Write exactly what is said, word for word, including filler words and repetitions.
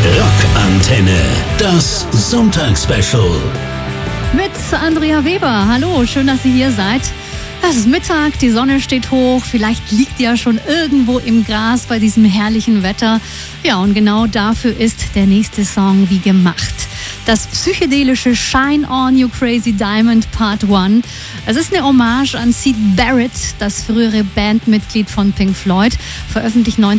Rockantenne, das Sonntagsspecial. Mit Andrea Weber. Hallo, schön, dass ihr hier seid. Es ist Mittag, die Sonne steht hoch, vielleicht liegt ihr ja schon irgendwo im Gras bei diesem herrlichen Wetter. Ja, und genau dafür ist der nächste Song wie gemacht. Das psychedelische Shine On You Crazy Diamond Part eins. Es ist eine Hommage an Syd Barrett, das frühere Bandmitglied von Pink Floyd, veröffentlicht